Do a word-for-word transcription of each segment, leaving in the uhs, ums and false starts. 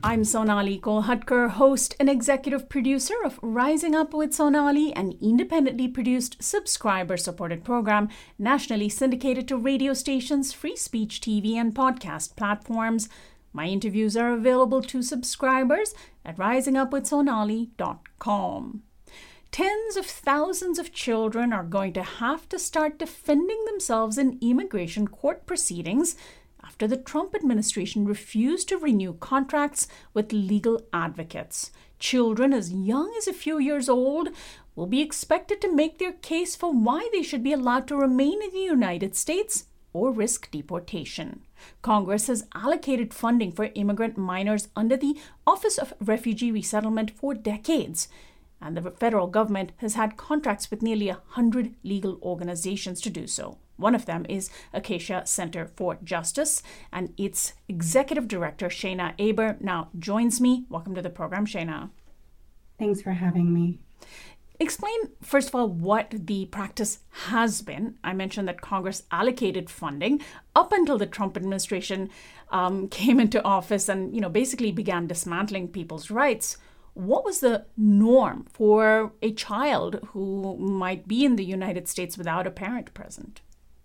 I'm Sonali Kolhatkar, host and executive producer of Rising Up with Sonali, an independently produced, subscriber-supported program nationally syndicated to radio stations, free speech T V, and podcast platforms. My interviews are available to subscribers at rising up with sonali dot com. Tens of thousands of children are going to have to start defending themselves in immigration court proceedings after the Trump administration refused to renew contracts with legal advocates. Children as young as a few years old will be expected to make their case for why they should be allowed to remain in the United States or risk deportation. Congress has allocated funding for immigrant minors under the Office of Refugee Resettlement for decades, and the federal government has had contracts with nearly one hundred legal organizations to do so. One of them is Acacia Center for Justice, and its executive director, Shayna Aber, now joins me. Welcome to the program, Shayna. Thanks for having me. Explain, first of all, what the practice has been. I mentioned that Congress allocated funding up until the Trump administration um, came into office and, you know, basically began dismantling people's rights. What was the norm for a child who might be in the United States without a parent present?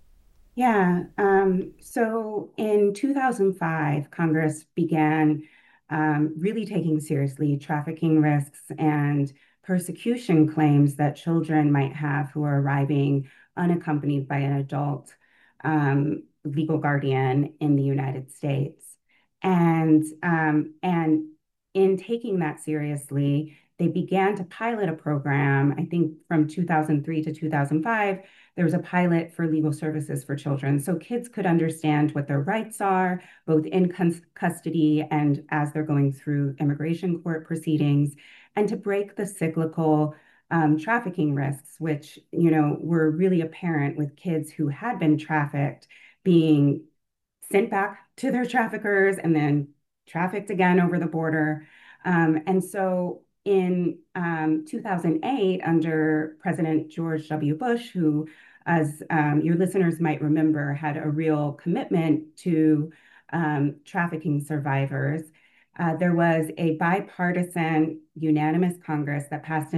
Yeah, um, so in two thousand five, Congress began um, really taking seriously trafficking risks and persecution claims that children might have who are arriving unaccompanied by an adult um, legal guardian in the United States. And, um, and in taking that seriously, they began to pilot a program, I think from two thousand three to two thousand five, there was a pilot for legal services for children. So kids could understand what their rights are, both in custody and as they're going through immigration court proceedings, and to break the cyclical um, trafficking risks, which, you know, were really apparent with kids who had been trafficked being sent back to their traffickers and then trafficked again over the border. Um, and so in um, two thousand eight, under President George W. Bush, who, as um, your listeners might remember, had a real commitment to um, trafficking survivors, uh, there was a bipartisan, unanimous Congress that passed